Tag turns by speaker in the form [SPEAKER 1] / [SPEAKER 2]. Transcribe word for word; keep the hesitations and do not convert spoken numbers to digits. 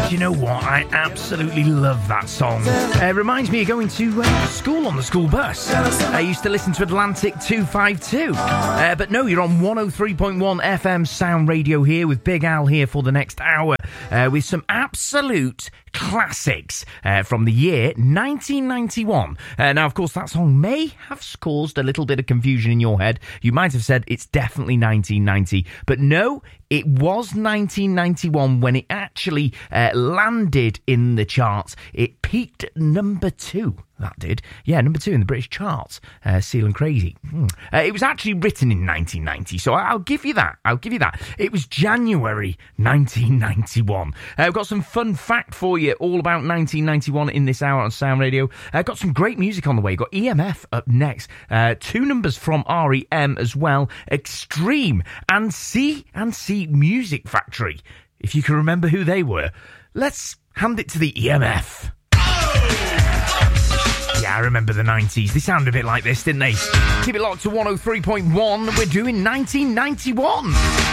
[SPEAKER 1] Do you know what? I absolutely love that song. Uh, it reminds me of going to uh, school on the school bus. I used to listen to Atlantic two fifty-two. Uh, but no, you're on one oh three point one F M Sound Radio here with Big Al here for the next hour uh, with some absolute classics uh, from the year nineteen ninety-one. Uh, now, of course, that song may have caused a little bit of confusion in your head. You might have said it's definitely nineteen ninety, but no, it was nineteen ninety-one when it actually uh, landed in the charts. It peaked at number two. That did. Yeah, number two in the British charts. Uh, Seal and Crazy. Hmm. Uh, it was actually written in nineteen ninety, so I'll give you that. I'll give you that. It was January nineteen ninety-one. Uh, I've got some fun fact for you all about nineteen ninety-one in this hour on Sound Radio. I've uh, got some great music on the way. Got E M F up next. Uh, two numbers from R E M as well. Extreme and C and C Music Factory. If you can remember who they were, let's hand it to the E M F. Yeah, I remember the nineties. They sounded a bit like this, didn't they? Keep it locked to one oh three point one. We're doing nineteen ninety-one.